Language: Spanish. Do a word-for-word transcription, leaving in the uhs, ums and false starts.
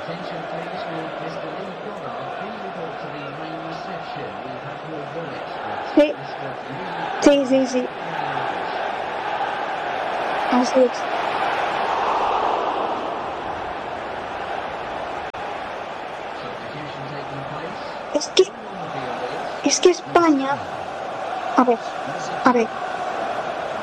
Sí, sí, sí, sí. Así es. Es que, es que España, a ver, a ver.